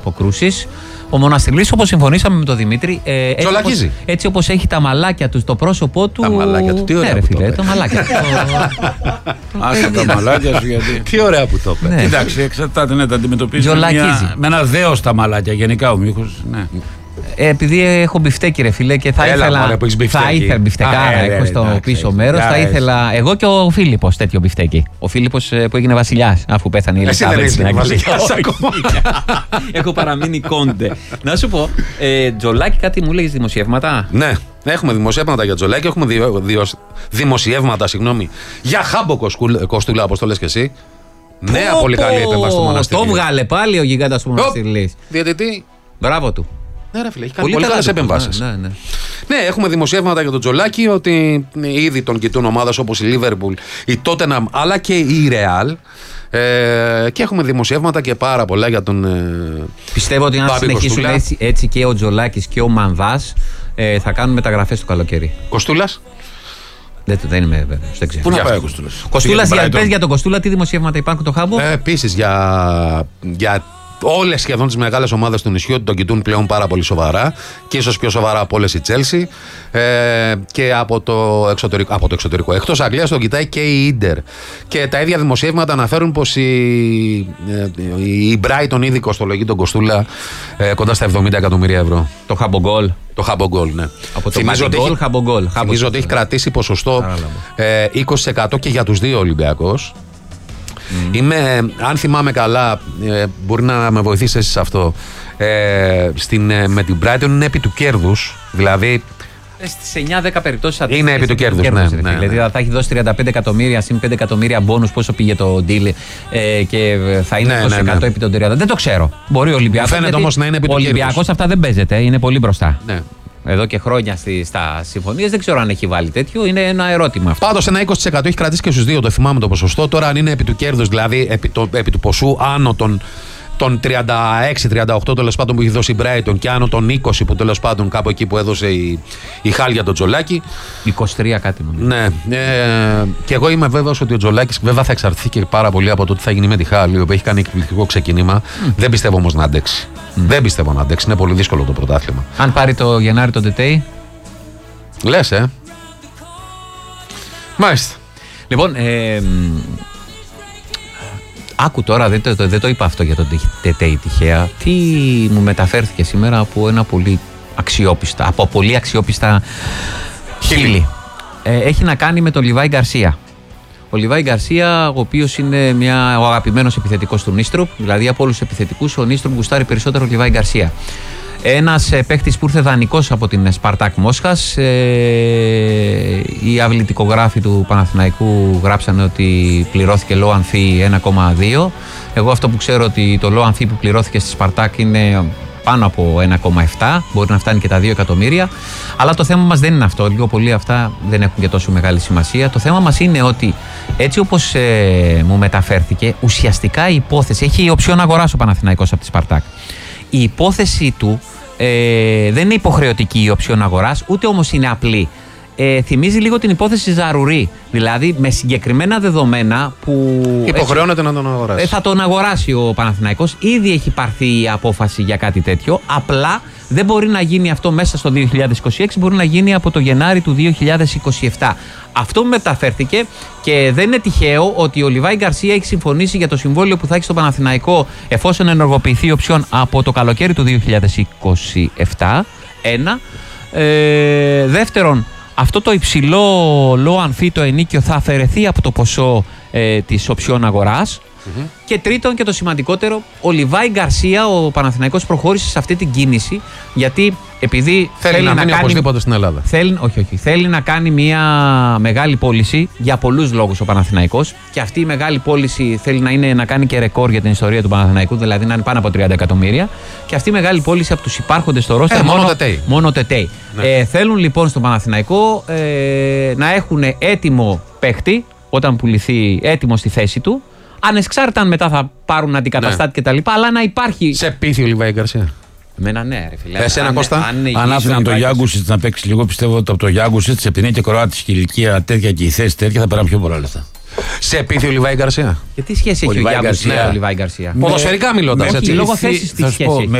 αποκρούσεις. Ο Μοναστηρλής, όπως συμφωνήσαμε με τον Δημήτρη, έτσι όπως έχει τα μαλάκια του στο πρόσωπό του. Τα μαλάκια του, τι ωραία. Ναι, φίλε, τα μαλάκια του. Άσε τα μαλάκια σου, γιατί. Τι ωραία που το είπε. Εντάξει, εξαρτάται να τα αντιμετωπίσει με ένα δέος τα μαλάκια, γενικά ο Μίχος. Επειδή έχω μπιφτέκι, ρε φίλε, και θα ήθελα. Θα ήθελα μπιφτεκάρα, έχω στο πίσω μέρος. Θα ήθελα. Εγώ και ο Φίλιππος τέτοιο μπιφτέκι. Ο Φίλιππος που έγινε βασιλιάς, αφού πέθανε η Ελισάβετ. Εσύ δεν είσαι βασιλιάς ακόμα. Έχω παραμείνει κόντε. Να σου πω, Τζολάκη, κάτι μου λέγεις δημοσιεύματα. Ναι, έχουμε δημοσιεύματα για Τζολάκη, έχουμε δημοσιεύματα, για Χάμπο Κοστούλα, όπως το λες και εσύ. Νέα πολύ καλή επέμβαση στο Μοναστηρλή. Το βγάλε πάλι ο γιγάντας του Μοναστηρλής. Διαιτητή. Μπράβο του. Ναι, ρε φίλε, έχει κάνει πολύ καλές επεμβάσεις. Ναι, έχουμε δημοσιεύματα για τον Τζολάκη ότι ήδη τον κοιτούν ομάδες όπως η Λίβερπουλ, η Τότεναμ αλλά και η Ρεάλ. Και έχουμε δημοσιεύματα και πάρα πολλά για τον. Πιστεύω ότι αν συνεχίσουν έτσι και ο Τζολάκης και ο Μανδάς θα κάνουν μεταγραφές το καλοκαίρι. Κοστούλας. Δεν είμαι βέβαιος. Δεν ξέρω. Πού να πάει ο Κοστούλας. Κοστούλας, για τον Κοστούλα, τι δημοσιεύματα υπάρχουν το Χάμπο. Επίσης για όλες σχεδόν τις μεγάλες ομάδες του νησιού τον κοιτούν πλέον πάρα πολύ σοβαρά και ίσως πιο σοβαρά από όλες η Τσέλσι και από το εξωτερικό. Εκτός Αγγλίας τον κοιτάει και η Ίντερ. Και τα ίδια δημοσιεύματα αναφέρουν πως η Brighton ήδη κοστολογεί τον Κοστούλα κοντά στα 70 εκατομμύρια ευρώ. Το Χαμπογκόλ. Το Χαμπογκόλ, ναι. Θυμίζω ότι έχει κρατήσει ποσοστό 20% και για τους δύο Ολυμπιακούς. Αν θυμάμαι καλά, μπορεί να με βοηθήσει εσύ σε αυτό, με την Brighton είναι επί του κέρδους, δηλαδή στις 9-10 περιπτώσεις είναι επί του κέρδους, ναι. Δηλαδή θα έχει δώσει 35 εκατομμύρια συν 5 εκατομμύρια μπόνους, πόσο πήγε το deal και θα είναι 20% επί των 30. Δεν το ξέρω. Μπορεί ο Ολυμπιακός. Φαίνεται όμως να είναι επί του κέρδους. Ο Ολυμπιακός αυτά δεν παίζεται, είναι πολύ μπροστά. Ναι. Εδώ και χρόνια στα συμφωνίες, δεν ξέρω αν έχει βάλει τέτοιο, είναι ένα ερώτημα αυτό. Πάντως ένα 20% έχει κρατήσει και στους δύο, το θυμάμαι το ποσοστό. Τώρα αν είναι επί του κέρδους, δηλαδή επί του ποσού άνω των 36-38 τέλος πάντων που έχει δώσει η Brighton και άνω των 20 που τέλος πάντων κάπου εκεί που έδωσε η Χάλ για τον Τζολάκη. 23 κάτι νομίζω. Ναι. Και εγώ είμαι βέβαιος ότι ο Τζολάκης βέβαια θα εξαρτηθεί και πάρα πολύ από το τι θα γίνει με τη Χάλ, η οποία έχει κάνει εκπληκτικό ξεκίνημα. Δεν πιστεύω όμως να αντέξει. Δεν πιστεύω να αντέξει. Είναι πολύ δύσκολο το πρωτάθλημα. Αν πάρει το Γενάρη τον Τετέι. Λες, Μάλιστα. Λοιπόν, άκου τώρα, δεν το είπα αυτό για τον Τετέι τυχαία. Τι μου μεταφέρθηκε σήμερα από πολύ αξιόπιστα χείλη. Έχει να κάνει με τον Λιβάη Γκαρσία. Ο Λιβάη Γκαρσία, ο οποίος είναι ο αγαπημένος επιθετικός του Νίστρουπ, δηλαδή από όλους τους επιθετικούς, ο Νίστρουπ γουστάρει περισσότερο ο Λιβάη Γκαρσία. Ένας παίχτης που ήρθε δανεικός από την Σπαρτάκ Μόσχας. Οι αυλητικογράφοι του Παναθηναϊκού γράψανε ότι πληρώθηκε loan fee 1,2. Εγώ αυτό που ξέρω ότι το loan fee που πληρώθηκε στη Σπαρτάκ είναι πάνω από 1,7, μπορεί να φτάνει και τα 2 εκατομμύρια. Αλλά το θέμα μας δεν είναι αυτό. Λίγο πολύ αυτά δεν έχουν και τόσο μεγάλη σημασία. Το θέμα μας είναι ότι έτσι όπως μου μεταφέρθηκε, ουσιαστικά η υπόθεση έχει οψιόν αγοράς ο Παναθηναϊκός από τη Σπαρτάκ. Η υπόθεση του δεν είναι υποχρεωτική η οψιόν αγοράς, ούτε όμως είναι απλή. Θυμίζει λίγο την υπόθεση Ζαρουρί. Δηλαδή με συγκεκριμένα δεδομένα που. Υποχρεώνεται να τον αγοράσει. Θα τον αγοράσει ο Παναθηναϊκός. Ήδη έχει πάρθει η απόφαση για κάτι τέτοιο. Απλά δεν μπορεί να γίνει αυτό μέσα στο 2026, μπορεί να γίνει από το Γενάρη του 2027. Αυτό μεταφέρθηκε και δεν είναι τυχαίο ότι ο Λιβάη Γκαρσία έχει συμφωνήσει για το συμβόλαιο που θα έχει στο Παναθηναϊκό εφόσον ενεργοποιηθεί οψιόν από το καλοκαίρι του 2027. Ένα. Δεύτερον, αυτό το υψηλό loan fee, το ενίκιο, θα αφαιρεθεί από το ποσό της οψιόν αγοράς. Και τρίτον και το σημαντικότερο, ο Λιβάη Γκαρσία, ο Παναθηναϊκός προχώρησε σε αυτή την κίνηση γιατί επειδή θέλει να μείνει οπωσδήποτε στην Ελλάδα. Θέλει να κάνει μια μεγάλη πώληση για πολλούς λόγους ο Παναθηναϊκός και αυτή η μεγάλη πώληση θέλει να κάνει και ρεκόρ για την ιστορία του Παναθηναϊκού, δηλαδή να είναι πάνω από 30 εκατομμύρια και αυτή η μεγάλη πώληση από τους υπάρχοντες στο ρόστερ μόνο Τετέι. Ναι. Θέλουν λοιπόν στο Παναθηναϊκό να έχουν έτοιμο παίχτη όταν πουληθεί έτοιμο στη θέση του. Ανεξάρτητα αν μετά θα πάρουν αντικαταστάτη κτλ. Αλλά να υπάρχει. Σε πείθει ο Λιβάη Γκαρσία. Εμένα ναι, ρε φίλε. Εσένα, Κώστα. Αν άφηναν το Γιάγκουσιτ να παίξει λίγο, πιστεύω ότι από το Γιάγκουσιτ, επειδή είναι και Κροάτη και ηλικία τέτοια και η θέση τέτοια, θα πέραν πιο πολλά λεφτά. Σε επίθειο ο Λιβάη Γκαρσία. Και τι σχέση έχει ο Γιάννη με τον Λιβάη Γκαρσία? Ποδοσφαιρικά μιλώντας. Λόγω θέσης τι σχέση έχει.